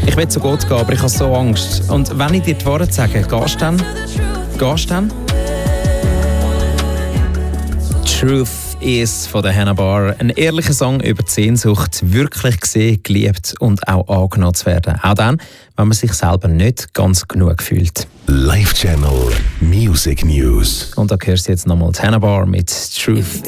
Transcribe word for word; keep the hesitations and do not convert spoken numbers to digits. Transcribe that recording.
Ich will zu Gott gehen, aber ich habe so Angst. Und wenn ich dir die Wahrheit sage, gehst du dann? Gehst du dann? Truth is von der Hannah Barr. Ein ehrlicher Song über die Sehnsucht, wirklich gesehen, geliebt und auch angenommen zu werden. Auch dann, wenn man sich selber nicht ganz genug fühlt. Live Channel Music News. Und da hörst du jetzt nochmal Hannah Barr mit Truth